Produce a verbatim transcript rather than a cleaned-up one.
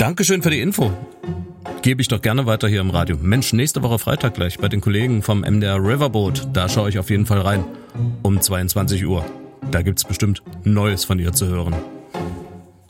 Dankeschön für die Info. Gebe ich doch gerne weiter hier im Radio. Mensch, nächste Woche Freitag gleich bei den Kollegen vom M D R Riverboat. Da schaue ich auf jeden Fall rein. Um zweiundzwanzig Uhr. Da gibt's bestimmt Neues von ihr zu hören.